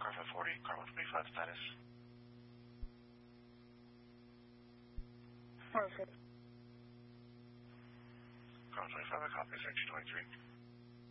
Car 540, car 125 status. Okay. Car 125, I copy, section 23.